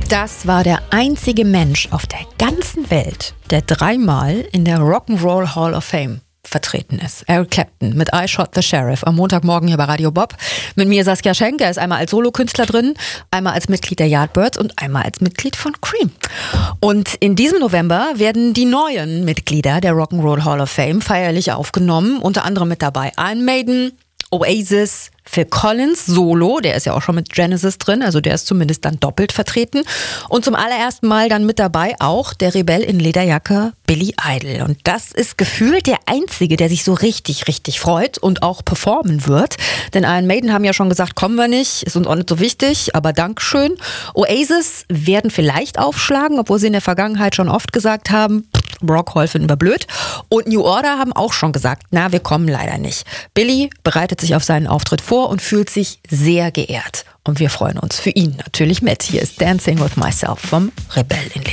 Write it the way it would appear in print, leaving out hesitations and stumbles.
Das war der einzige Mensch auf der ganzen Welt, der 3-mal in der Rock'n'Roll Hall of Fame vertreten ist. Eric Clapton mit I Shot the Sheriff am Montagmorgen hier bei Radio Bob. Mit mir Saskia Schenk. Er ist einmal als Solokünstler drin, einmal als Mitglied der Yardbirds und einmal als Mitglied von Cream. Und in diesem November werden die neuen Mitglieder der Rock'n'Roll Hall of Fame feierlich aufgenommen. Unter anderem mit dabei Iron Maiden, Oasis, Phil Collins solo, der ist ja auch schon mit Genesis drin, also der ist zumindest dann doppelt vertreten. Und zum allerersten Mal dann mit dabei auch der Rebell in Lederjacke Billy Idol. Und das ist gefühlt der Einzige, der sich so richtig freut und auch performen wird. Denn Iron Maiden haben ja schon gesagt, kommen wir nicht, ist uns auch nicht so wichtig, aber Dankeschön. Oasis werden vielleicht aufschlagen, obwohl sie in der Vergangenheit schon oft gesagt haben, Rock Hall finden wir blöd. Und New Order haben auch schon gesagt, na, wir kommen leider nicht. Billy bereitet sich auf seinen Auftritt vor und fühlt sich sehr geehrt. Und wir freuen uns für ihn natürlich mit. Hier ist Dancing with Myself vom Rebell in